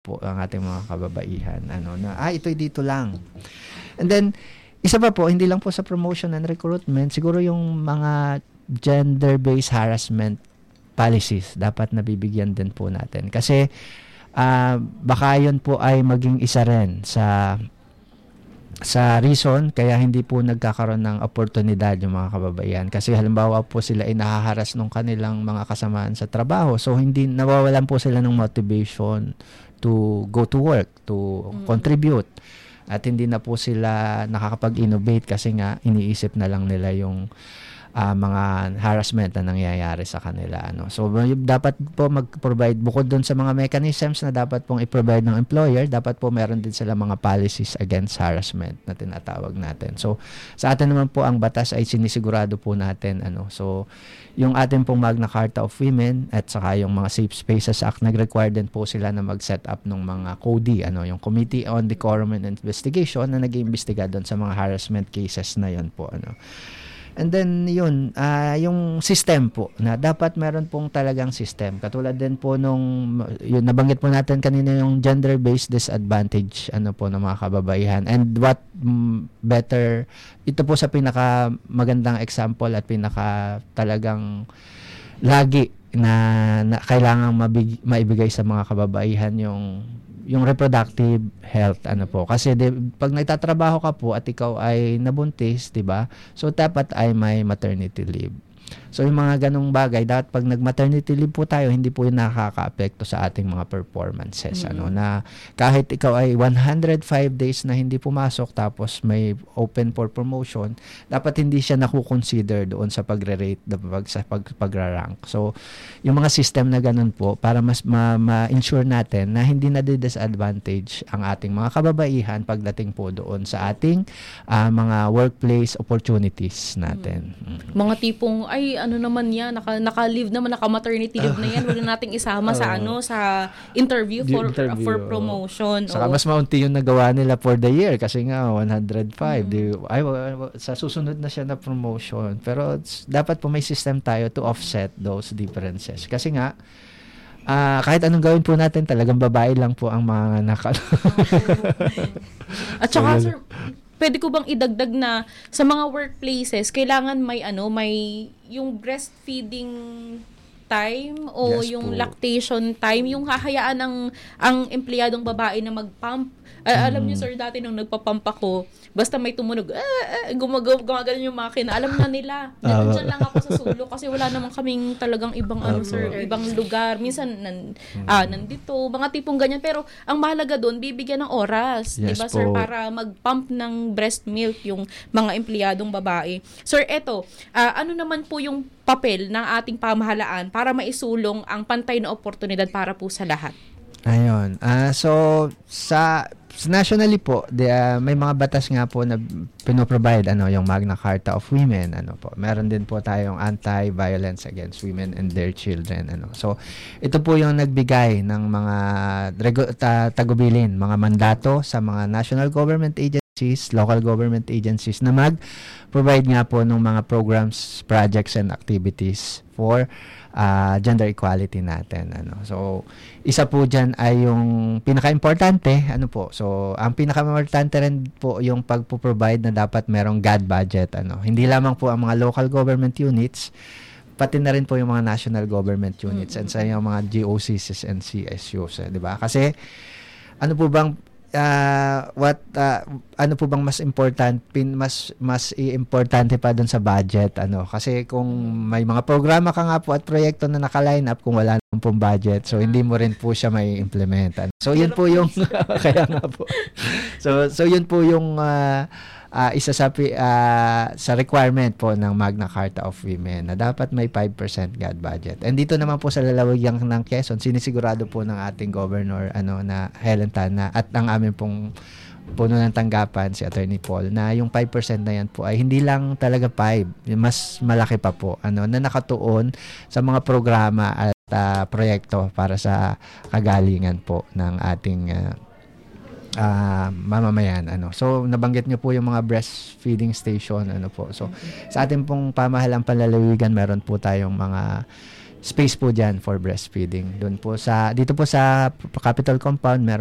po ang ating mga kababaihan na ito'y dito lang. And then isa pa po, hindi lang po sa promotion and recruitment, siguro yung mga gender-based harassment policies dapat nabibigyan din po natin kasi baka yun po ay maging isa rin sa reason kaya hindi po nagkakaroon ng oportunidad yung mga kababaihan. Kasi halimbawa po sila ay nahaharas ng kanilang mga kasamaan sa trabaho. So, hindi nawawalan po sila ng motivation to go to work, to contribute. At hindi na po sila nakakapag-innovate kasi nga iniisip na lang nila yung mga harassment na nangyayari sa kanila. So, dapat po mag-provide, bukod dun sa mga mechanisms na dapat pong i-provide ng employer, dapat po meron din sila mga policies against harassment na tinatawag natin. So, sa atin naman po, ang batas ay sinisigurado po natin. So, yung ating pong Magna Carta of Women at saka yung mga Safe Spaces Act, nag-require din po sila na mag-set up ng mga CODI, yung Committee on Decorum and Investigation na nag-iimbestiga doon sa mga harassment cases na yun po. And then yun, yung system po na dapat meron pong talagang system. Katulad din po nung yun nabanggit po natin kanina yung gender-based disadvantage po ng mga kababaihan. And what better, ito po sa pinaka magandang example at pinaka talagang lagi na kailangang maibigay sa mga kababaihan yung reproductive health po kasi pag nagtatrabaho ka po at ikaw ay nabuntis, 'di ba? So dapat ay may maternity leave. So yung mga ganong bagay, dapat pag nag-maternity leave po tayo, hindi po yun nakaka-apekto sa ating mga performances. Na kahit ikaw ay 105 days na hindi pumasok tapos may open for promotion, dapat hindi siya nakukonsider doon sa pagre-rate, sa pag-rank. So yung mga system na ganun po, para mas ma-ensure natin na hindi na disadvantage ang ating mga kababaihan pagdating po doon sa ating mga workplace opportunities natin. Mga tipong, ano naman yan, naka-leave naman, naka-maternity leave na yan, wala nating isama sa interview for promotion. Saka mas maunti yung nagawa nila for the year kasi nga 105. Sa susunod na siya na promotion. Pero dapat po may system tayo to offset those differences. Kasi nga, kahit anong gawin po natin, talagang babae lang po ang mga At saka, sir, pwede ko bang idagdag na sa mga workplaces, kailangan may yung breastfeeding time o yung lactation time, yung hahayaan ang empleyadong babae na mag-pump. Alam niyo sir, dati nung nagpa-pump ako, basta may tumunog, gumagano yung makina. Alam na nila. Nandiyan lang ako sa sulok kasi wala naman kaming talagang ibang ibang lugar. Minsan nandito, mga tipong ganyan. Pero ang mahalaga doon, bibigyan ng oras, yes, 'di ba sir, para mag-pump ng breast milk yung mga empleyadong babae. Sir, eto, ano naman po yung papel ng ating pamahalaan para maisulong ang pantay na oportunidad para po sa lahat? Ayun. So nationally po, may mga batas nga po na pinoprovide yung Magna Carta of Women, po. Meron din po tayong Anti-Violence Against Women and Their Children, So ito po yung nagbigay ng mga tagubilin, mga mandato sa mga national government agencies, local government agencies na mag-provide nga po ng mga programs, projects and activities for gender equality natin. So, isa po dyan ay yung pinaka-importante, So, ang pinaka-importante rin po yung pagpo-provide na dapat merong GAD budget, Hindi lamang po ang mga local government units, pati na rin po yung mga national government units and sa yung mga GOCCs and CSUs, 'di ba? Kasi ano po bang ano po bang mas importante pa doon sa budget, kasi kung may mga programa ka nga po at proyekto na naka-line up, kung wala naman pong budget, so hindi mo rin po siya may implement. So yun po yung kaya nga po. So yun po yung isa sa requirement po ng Magna Carta of Women na dapat may 5% GAD budget. And dito naman po sa lalawigan ng Quezon, sinisigurado po ng ating governor na Helen Tana at ang aming pong puno ng tanggapan si Attorney Paul na yung 5% na yan po ay hindi lang talaga 5, mas malaki pa po na nakatuon sa mga programa at proyekto para sa kagalingan po ng ating mamamayan. So nabanggit niyo po yung mga breastfeeding station, po. So sa ating pong pamahalang panlalawigan, meron po tayong mga space po dyan for breastfeeding. Dito po sa Capitol Compound, meron